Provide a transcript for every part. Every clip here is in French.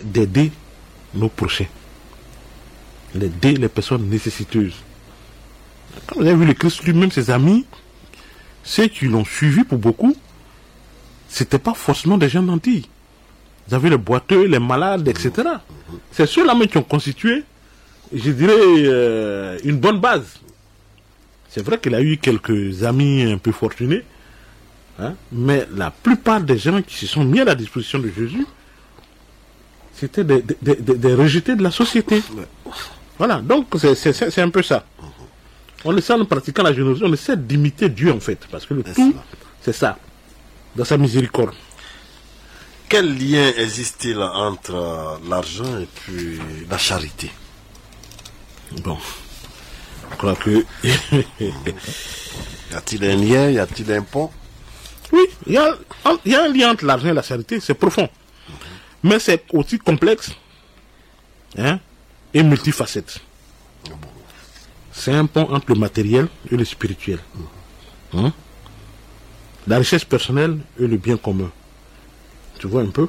d'aider nos prochains, d'aider les personnes nécessiteuses. Quand vous avez vu le Christ lui-même, ses amis, ceux qui l'ont suivi pour beaucoup, c'était pas forcément des gens d'Antille. Vous avez les boiteux, les malades, etc. C'est ceux-là même qui ont constitué, je dirais, une bonne base. C'est vrai qu'il a eu quelques amis un peu fortunés, hein, mais la plupart des gens qui se sont mis à la disposition de Jésus, c'était des rejetés de la société. Voilà, donc c'est un peu ça. On essaie, en pratiquant la générosité, on essaie d'imiter Dieu en fait, parce que le tout, c'est ça, dans sa miséricorde. Quel lien existe-t-il entre l'argent et puis la charité? Bon, je crois que... Y a-t-il un lien? Y a-t-il un pont? Oui, il y a un lien entre l'argent et la charité, c'est profond. Mais c'est aussi complexe, hein, et multifacette. C'est un pont entre le matériel et le spirituel. Hein? La richesse personnelle et le bien commun. Tu vois un peu?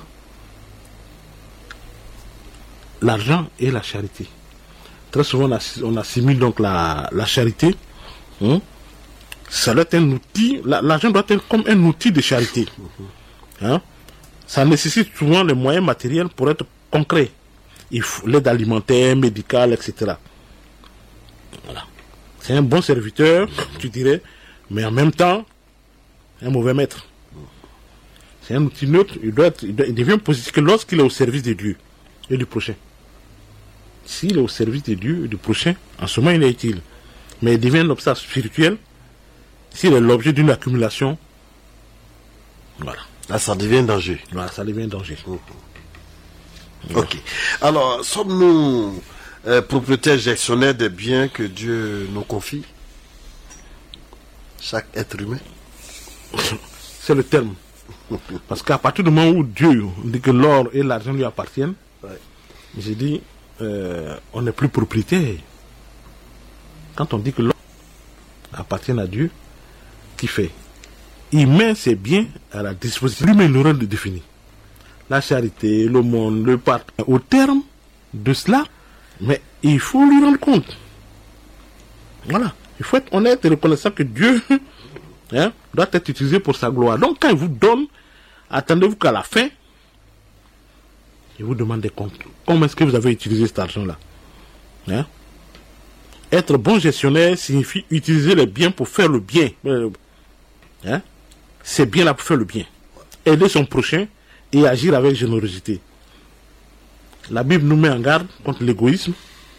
L'argent et la charité. Très souvent, on assimile donc la charité. Hein? Ça doit être un outil. L'argent doit être comme un outil de charité. Hein? Ça nécessite souvent les moyens matériels pour être concret. Il faut l'aide alimentaire, médicale, etc. Voilà. C'est un bon serviteur, tu dirais, mais en même temps, un mauvais maître. C'est un outil neutre, il devient positif que lorsqu'il est au service de Dieu et du prochain. S'il est au service de Dieu et du prochain, en ce moment il est utile. Mais il devient un obstacle spirituel s'il est l'objet d'une accumulation. Voilà. Là, ça devient danger. Voilà, ça devient danger. Ok. Alors, sommes-nous propriétaires gestionnaires des biens que Dieu nous confie? Chaque être humain? C'est le terme. Parce qu'à partir du moment où Dieu dit que l'or et l'argent lui appartiennent, j'ai dit, on n'est plus propriétaire. Quand on dit que l'or appartient à Dieu, qui fait? Il met ses biens à la disposition. Lui-même l'aura défini. La charité, le monde, le parc. Au terme de cela, mais il faut lui rendre compte. Voilà. Il faut être honnête et reconnaissant que Dieu doit être utilisé pour sa gloire. Donc quand il vous donne, attendez-vous qu'à la fin, il vous demande des comptes. Comment est-ce que vous avez utilisé cet argent-là? Être bon gestionnaire signifie utiliser les biens pour faire le bien. C'est bien là pour faire le bien. Aider son prochain et agir avec générosité. La Bible nous met en garde contre l'égoïsme,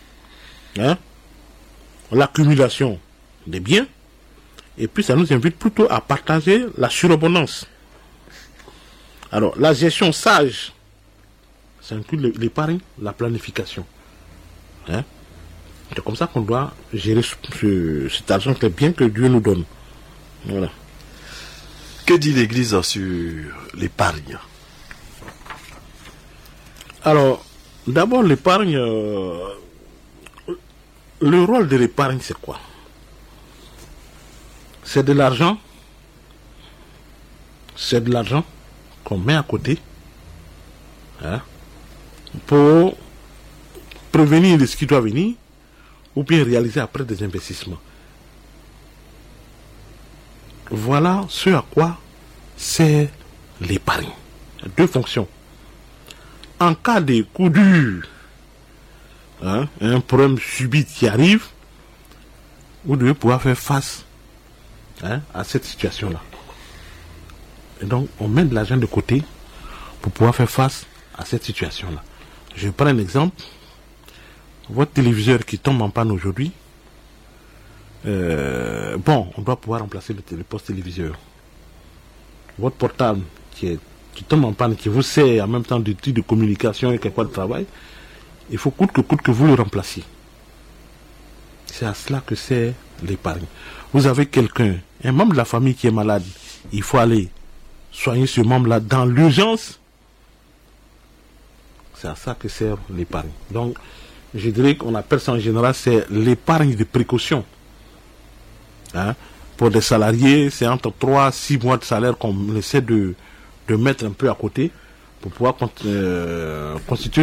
l'accumulation des biens, et puis ça nous invite plutôt à partager la surabondance. Alors, la gestion sage, ça inclut l'épargne, la planification. C'est comme ça qu'on doit gérer cet argent, les biens que Dieu nous donne. Voilà. Que dit l'Église sur l'épargne? Alors, d'abord, l'épargne, le rôle de l'épargne, c'est quoi? C'est de l'argent qu'on met à côté pour prévenir de ce qui doit venir ou bien réaliser après des investissements. Voilà ce à quoi sert l'épargne. Deux fonctions. En cas de coup dur, un problème subit qui arrive, vous devez pouvoir faire face à cette situation-là. Et donc, on met de l'argent de côté pour pouvoir faire face à cette situation-là. Je prends un exemple. Votre téléviseur qui tombe en panne aujourd'hui, on doit pouvoir remplacer le poste téléviseur. Votre portable qui tombe en panne, qui vous sert en même temps d'outil de communication et quelque part de travail, il faut coûte que vous le remplaciez. C'est à cela que sert l'épargne. Vous avez quelqu'un, un membre de la famille qui est malade, il faut aller soigner ce membre-là dans l'urgence. C'est à ça que sert l'épargne. Donc, je dirais qu'on appelle ça en général, c'est l'épargne de précaution. Pour des salariés, c'est entre 3 à 6 mois de salaire qu'on essaie de mettre un peu à côté pour pouvoir constituer